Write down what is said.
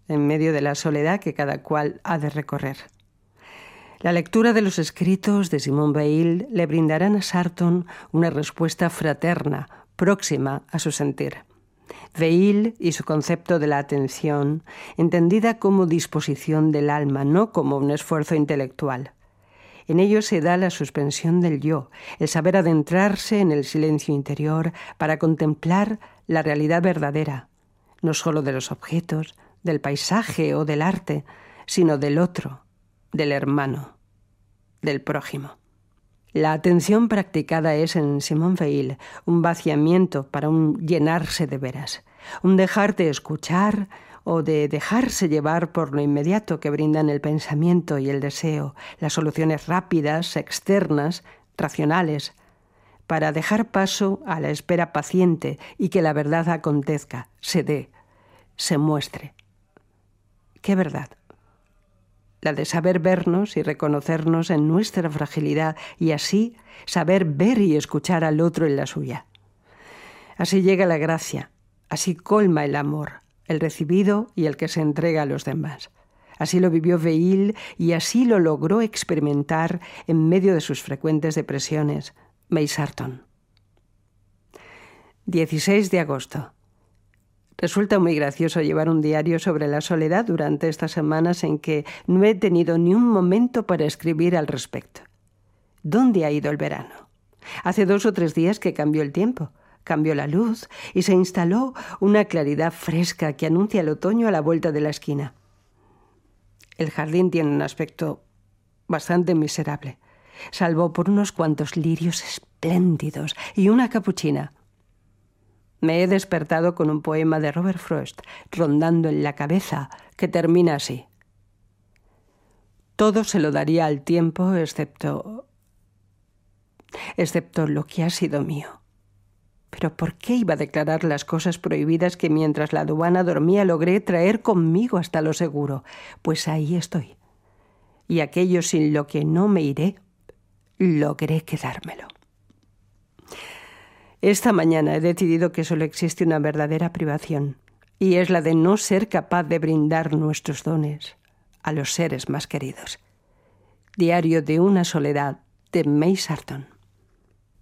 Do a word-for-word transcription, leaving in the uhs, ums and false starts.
en medio de la soledad que cada cual ha de recorrer. La lectura de los escritos de Simone Weil le brindarán a Sarton una respuesta fraterna, próxima a su sentir. Weil y su concepto de la atención, entendida como disposición del alma, no como un esfuerzo intelectual. En ello se da la suspensión del yo, el saber adentrarse en el silencio interior para contemplar la realidad verdadera, no solo de los objetos, del paisaje o del arte, sino del otro, del hermano, del prójimo. La atención practicada es en Simone Weil un vaciamiento para un llenarse de veras, un dejar de escuchar o de dejarse llevar por lo inmediato que brindan el pensamiento y el deseo, las soluciones rápidas, externas, racionales, para dejar paso a la espera paciente y que la verdad acontezca, se dé, se muestre. ¿Qué verdad? La de saber vernos y reconocernos en nuestra fragilidad y así saber ver y escuchar al otro en la suya. Así llega la gracia, así colma el amor, el recibido y el que se entrega a los demás. Así lo vivió Weil y así lo logró experimentar en medio de sus frecuentes depresiones May Sarton. dieciséis de agosto. Resulta muy gracioso llevar un diario sobre la soledad durante estas semanas en que no he tenido ni un momento para escribir al respecto. ¿Dónde ha ido el verano? Hace dos o tres días que cambió el tiempo, cambió la luz y se instaló una claridad fresca que anuncia el otoño a la vuelta de la esquina. El jardín tiene un aspecto bastante miserable, salvo por unos cuantos lirios espléndidos y una capuchina. Me he despertado con un poema de Robert Frost rondando en la cabeza que termina así. Todo se lo daría al tiempo excepto... excepto lo que ha sido mío. Pero ¿por qué iba a declarar las cosas prohibidas que mientras la aduana dormía logré traer conmigo hasta lo seguro? Pues ahí estoy. Y aquello sin lo que no me iré, logré quedármelo. Esta mañana he decidido que solo existe una verdadera privación, y es la de no ser capaz de brindar nuestros dones a los seres más queridos. Diario de una soledad de May Sarton.